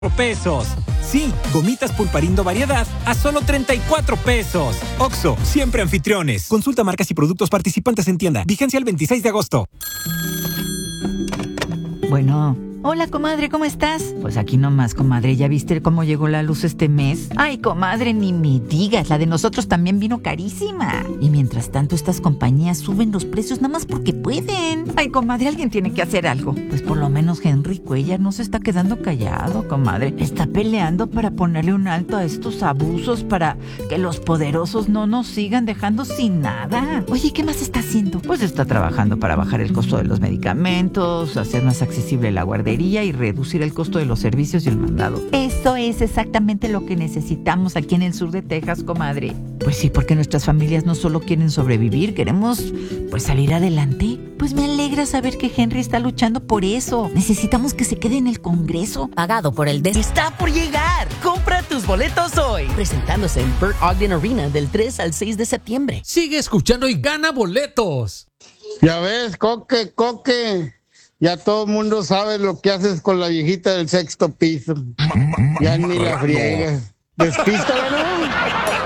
pesos. Sí, gomitas Pulparindo variedad a solo 34 pesos. Oxxo, siempre anfitriones. Consulta marcas y productos participantes en tienda. Vigencia el 26 de agosto. Bueno. Hola, comadre, ¿cómo estás? Pues aquí nomás, comadre, ¿ya viste cómo llegó la luz este mes? Ay, comadre, ni me digas, la de nosotros también vino carísima. Y mientras tanto, estas compañías suben los precios nada más porque pueden. Ay, comadre, alguien tiene que hacer algo. Pues por lo menos Henry Cuellar no se está quedando callado, comadre. Está peleando para ponerle un alto a estos abusos, para que los poderosos no nos sigan dejando sin nada. Oye, ¿qué más está haciendo? Pues está trabajando para bajar el costo de los medicamentos, hacer más accesible la guardería y reducir el costo de los servicios y el mandado. Eso es exactamente lo que necesitamos aquí en el sur de Texas, comadre. Pues sí, porque nuestras familias no solo quieren sobrevivir, queremos pues salir adelante. Pues me alegra saber que Henry está luchando por eso. Necesitamos que se quede en el Congreso. Pagado por el ¡Está por llegar! ¡Compra tus boletos hoy! Presentándose en Burt Ogden Arena del 3 al 6 de septiembre. Sigue escuchando y gana boletos. Ya ves, Coque. Ya todo el mundo sabe lo que haces con la viejita del sexto piso. Ya ni la friegas. Despístala, ¿no?